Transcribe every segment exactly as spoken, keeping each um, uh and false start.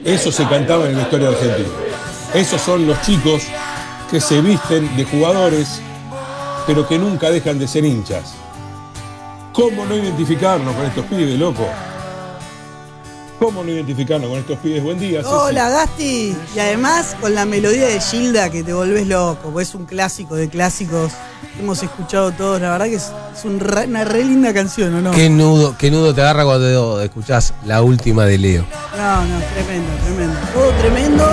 Eso se cantaba en la historia argentina. Esos son los chicos que se visten de jugadores, pero que nunca dejan de ser hinchas. ¿Cómo no identificarnos con estos pibes, loco? ¿Cómo no identificarnos con estos pibes? Buen día, Ceci. Hola, Gasti. Y además con la melodía de Gilda que te volvés loco, porque es un clásico de clásicos que hemos escuchado todos. La verdad que es, es un re, una re linda canción, ¿o no? Qué nudo, qué nudo te agarra cuando escuchás la última de Leo. No, no, tremendo, tremendo. Todo tremendo.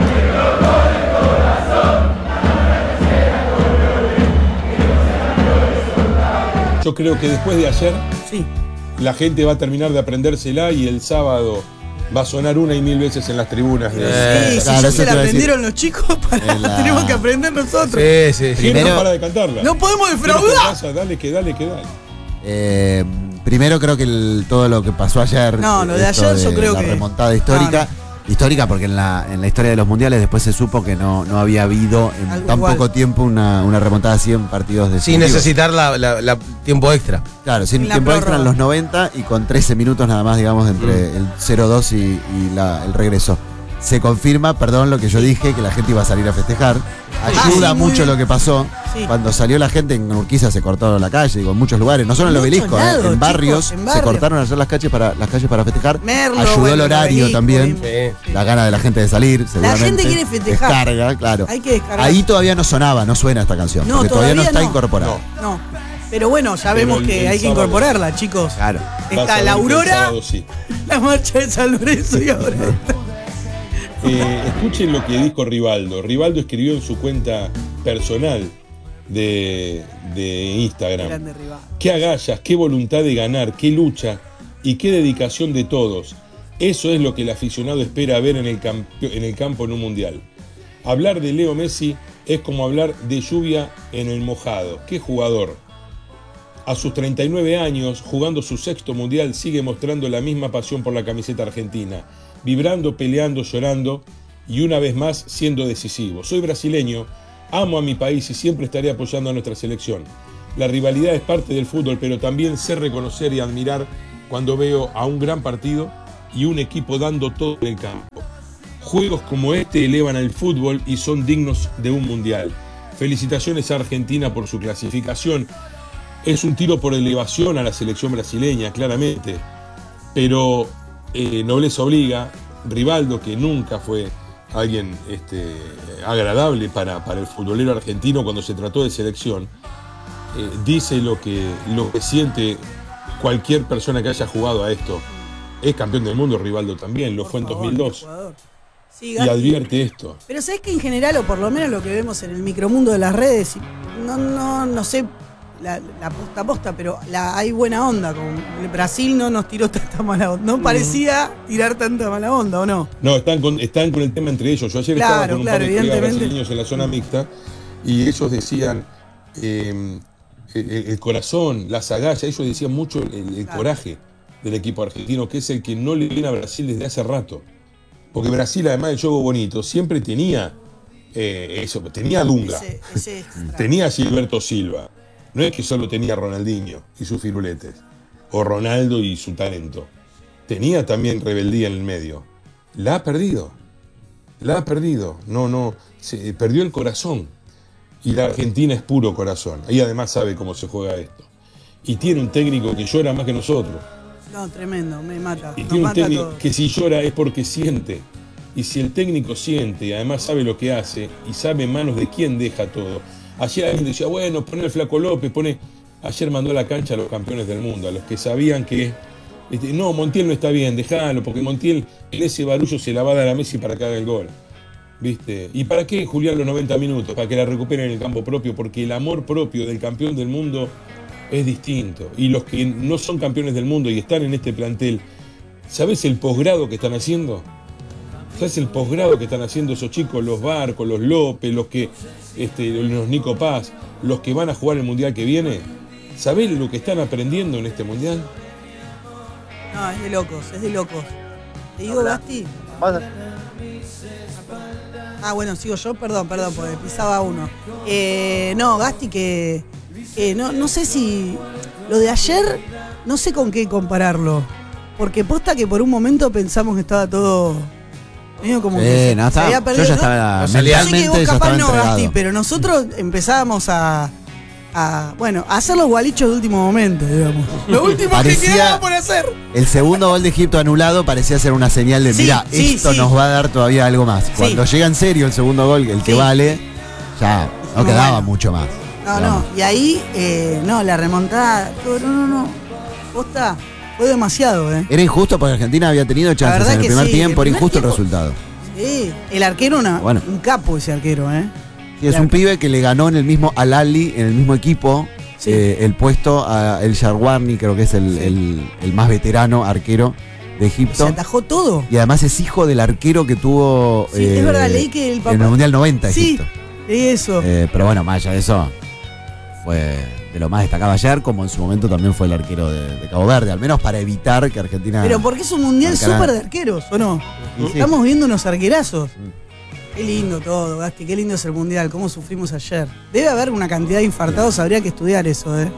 Yo creo que después de ayer, sí, la gente va a terminar de aprendérsela y el sábado va a sonar una y mil veces en las tribunas. De... Sí, si ya se la aprendieron los chicos, para, la... tenemos que aprender nosotros. Sí, sí, sí. Primero, no para de cantarla. No podemos defraudar. Dale, que dale, que dale. Eh, primero creo que el, todo lo que pasó ayer. No, lo de ayer yo creo la que. La remontada histórica. No, no. Histórica porque en la, en la historia de los mundiales después se supo que no, no había habido en Algo tan igual. poco tiempo una, una remontada así en partidos de sin necesitar la, la, la tiempo extra. Claro, sin tiempo prórroga. extra en los noventa y con trece minutos nada más, digamos, entre mm. el cero dos y, y la, el regreso. Se confirma, perdón, lo que yo dije, que la gente iba a salir a festejar. Ayuda ah, sí, mucho lo que pasó. Sí. Cuando salió la gente en Urquiza se cortó la calle, digo, en muchos lugares, no solo en el obelisco, lados, eh, en, barrios, chicos, en barrios se cortaron ayer las calles para, las calles para festejar. Merlo, Ayudó bueno, el horario también, sí. la gana de la gente de salir. La gente quiere festejar. Descarga, claro. Hay que descargar. Ahí todavía no sonaba, no suena esta canción, no, porque todavía, todavía no está no. incorporada. No, no. Pero bueno, ya vemos el, que el hay que sábado. incorporarla, chicos. Claro. Está la Aurora, sábado, sí. la marcha de San Lorenzo y ahora esta. Eh, escuchen lo que dijo Rivaldo. Rivaldo escribió en su cuenta personal de, de Instagram. Qué agallas, qué voluntad de ganar, qué lucha y qué dedicación de todos. Eso es lo que el aficionado espera ver en el, camp- en el campo en un mundial. Hablar de Leo Messi es como hablar de lluvia en el mojado. ¡Qué jugador! A sus treinta y nueve años, jugando su sexto mundial, sigue mostrando la misma pasión por la camiseta argentina. Vibrando, peleando, llorando y una vez más siendo decisivo. Soy brasileño, amo a mi país y siempre estaré apoyando a nuestra selección. La rivalidad es parte del fútbol, pero también sé reconocer y admirar cuando veo a un gran partido y un equipo dando todo en el campo. Juegos como este elevan al fútbol y son dignos de un mundial. Felicitaciones a Argentina por su clasificación. Es un tiro por elevación a la selección brasileña, claramente, pero Eh, nobleza obliga. Rivaldo, que nunca fue alguien este, agradable para, para el futbolero argentino cuando se trató de selección, eh, dice lo que, lo que siente cualquier persona que haya jugado a esto. Es campeón del mundo Rivaldo también, lo por fue en favor, dos mil dos. Sí, y advierte esto. Pero sabes que en general, o por lo menos lo que vemos en el micromundo de las redes, no, no, no sé la, la posta a posta, pero la, hay buena onda. Con Brasil no nos tiró tanta mala onda. No parecía tirar tanta mala onda, ¿o no? No, están con, están con el tema entre ellos. Yo ayer claro, estaba con un claro, par de colegas brasileños en la zona mixta y ellos decían eh, el, el corazón, las agallas, ellos decían mucho el, el claro. coraje del equipo argentino, que es el que no le viene a Brasil desde hace rato. Porque Brasil, además del juego bonito, siempre tenía eh, eso, tenía a Dunga, ese, ese tenía a Gilberto Silva. No es que solo tenía a Ronaldinho y sus firuletes, o Ronaldo y su talento. Tenía también rebeldía en el medio. La ha perdido. La ha perdido. No, no, se perdió el corazón. Y la Argentina es puro corazón. Ahí además sabe cómo se juega esto. Y tiene un técnico que llora más que nosotros. No, tremendo, me mata. Y tiene un técnico que si llora es porque siente. Y si el técnico siente y además sabe lo que hace y sabe en manos de quién deja todo. Ayer alguien decía, bueno, pone el Flaco López, pone... Ayer mandó a la cancha a los campeones del mundo, a los que sabían que... Este, no, Montiel no está bien, déjalo, porque Montiel, ese barullo se la va a dar a Messi para que haga el gol. ¿Viste? ¿Y para qué Julián los noventa minutos? Para que la recuperen en el campo propio, porque el amor propio del campeón del mundo es distinto. Y los que no son campeones del mundo y están en este plantel, ¿sabés el posgrado que están haciendo? ¿Sabes el posgrado que están haciendo esos chicos? Los Barcos, los López, los que este, los Nico Paz, los que van a jugar el mundial que viene. ¿Sabés lo que están aprendiendo en este mundial? No, es de locos, es de locos. ¿Te digo, Gasti? Ah, bueno, sigo yo, perdón, perdón, porque pisaba uno. Eh, no, Gasti, que, que no, no sé si lo de ayer, no sé con qué compararlo. Porque posta que por un momento pensamos que estaba todo... Medio como Eh, que se, no, se estaba- había yo perdido. ya ¿no? estaba No salía. Yo sé que mentalmente, vos ya capaz estaba no, entregado. Gasti, pero nosotros empezábamos a, a, bueno, a hacer los gualichos de último momento, digamos. Lo último Parecía- que quedaba por hacer. El segundo gol de Egipto anulado parecía ser una señal de, Sí, mira, sí, esto sí. nos va a dar todavía algo más. Cuando llega en serio el segundo gol, el que Sí. vale, ya no Dijimos, quedaba bueno. mucho más. No, digamos. no, y ahí, eh, no, la remontada, no, no, no, no. Posta, fue demasiado, ¿eh? Era injusto porque Argentina había tenido chances verdad en el que primer sí, tiempo, el era primer injusto el tiempo- resultado. Sí, el arquero, una, Bueno. un capo ese arquero, ¿eh? Sí, es un pibe que le ganó en el mismo Al Ahly, en el mismo equipo, Sí. eh, el puesto a El Sharwarni, creo que es el, Sí. el- el más veterano arquero de Se Egipto. atajó todo. Y además es hijo del arquero que tuvo Sí, es verdad, leí que el papá- en el Mundial noventa Sí, Egipto. eso. Eh, pero bueno, más allá de eso, fue de lo más destacado ayer, como en su momento también fue el arquero de, de Cabo Verde, al menos para evitar que Argentina... Pero porque es un mundial Marcará. súper de arqueros, ¿o no? Y sí. Estamos viendo unos arquerazos. Qué lindo todo, Gasti, qué lindo es el mundial, cómo sufrimos ayer. Debe haber una cantidad de infartados, habría que estudiar eso, ¿eh?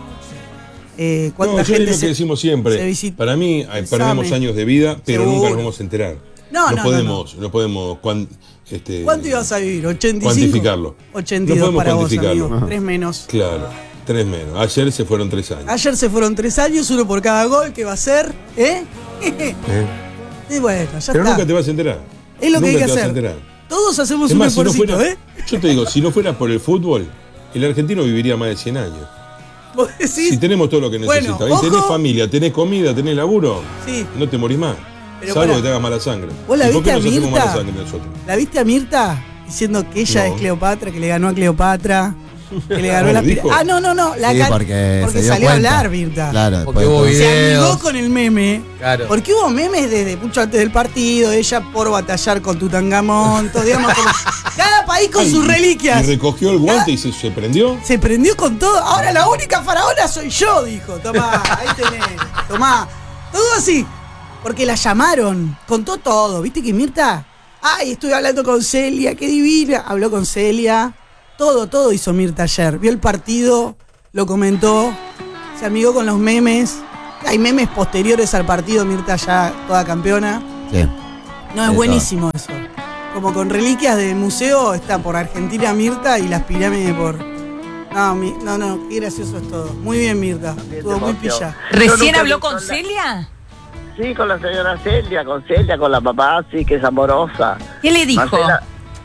eh No, ¿Cuánta yo gente es lo que se- decimos se siempre. visita- Para mí eh, examen. perdemos años de vida, pero Seguro. nunca nos vamos a enterar. No, no, no, podemos, no, podemos cuan- este, ¿Cuánto ibas a vivir? ¿ochenta y cinco? cuantificarlo. ochenta y No dos podemos para vos, cuantificarlo. amigo. Tres menos. Claro, tres menos. Ayer se fueron tres años. Ayer se fueron tres años, uno por cada gol, ¿qué va a ser? ¿Eh? ¿Eh? Y bueno, ya Pero está. nunca te vas a enterar. Es lo que Nunca hay que te vas a hacer. enterar. Todos hacemos Es un más, si no esfuercito, fuera- ¿eh? Yo te digo, si no fuera por el fútbol, el argentino viviría más de cien años. Vos decís, Si tenemos todo lo que Bueno, necesitas. Y tenés ojo. familia, tenés comida, tenés laburo, sí. no te morís más. Pero Salvo pará. que te hagas mala sangre. ¿Vos la ¿Y por viste qué a nos hacemos Mirta? mala sangre nosotros? ¿La viste a Mirta diciendo que ella No. es Cleopatra, que le ganó a Cleopatra? Que le ganó ¿Ah, la lo dijo? Ah, no, no, no. La Sí, can- porque, se dio salió cuenta. a hablar, Mirta. Claro, Porque después- hubo Se amigó videos. con el meme. Claro. Porque hubo memes desde mucho antes del partido, ella por batallar con Tutankamón, todo, digamos, como cada país con Ay, sus y- reliquias. Y recogió el guante y se, se prendió. Se prendió con todo. Ahora la única faraona soy yo, dijo. Tomá, ahí tenés. Tomá. Todo así. Porque la llamaron. Contó todo. ¿Viste que Mirta? Ay, estuve hablando con Celia, qué divina. Habló con Celia. Todo, todo hizo Mirta ayer. Vio el partido, lo comentó, se amigó con los memes. Hay memes posteriores al partido, Mirta ya toda campeona. Sí. No, es Eso. buenísimo eso. Como con reliquias del museo, está por Argentina Mirta y las pirámides por... No, mi- no, no, qué gracioso es todo. Muy bien, Mirta. Estuvo muy pilla. Yo ¿Recién nunca habló he visto con la- Celia? Sí, con la señora Celia, con Celia, con la papá, sí, que es amorosa. ¿Qué le dijo? Marcela-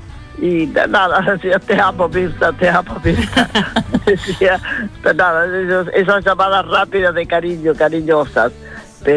y da- nada, decía, te amo, Mirta, te amo, Mirta. Decía, nada, esos- esas llamadas rápidas de cariño, cariñosas.